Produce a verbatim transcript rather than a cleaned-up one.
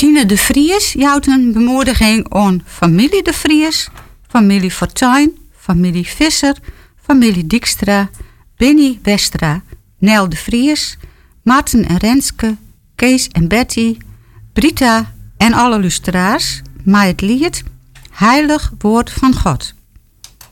Tine de Vries jouwt een bemoediging aan familie de Vries, familie Fortuyn, familie Visser, familie Dijkstra, Benny Westra, Nel de Vries, Maarten en Renske, Kees en Betty, Brita en alle luisteraars, maar het lied Heilig Woord van God.